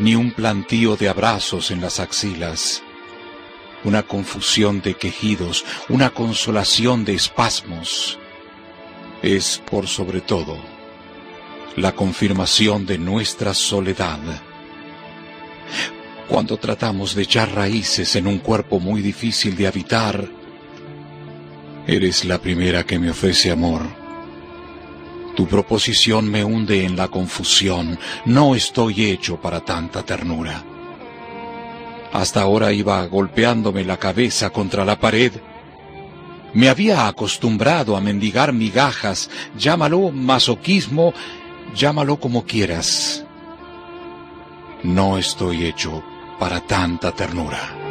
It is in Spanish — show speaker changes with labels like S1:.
S1: ni un plantío de abrazos en las axilas, una confusión de quejidos, una consolación de espasmos. Es, por sobre todo, la confirmación de nuestra soledad. Cuando tratamos de echar raíces en un cuerpo muy difícil de habitar, eres la primera que me ofrece amor. Tu proposición me hunde en la confusión. No estoy hecho para tanta ternura. Hasta ahora iba golpeándome la cabeza contra la pared. Me había acostumbrado a mendigar migajas. Llámalo masoquismo, llámalo como quieras. No estoy hecho para tanta ternura.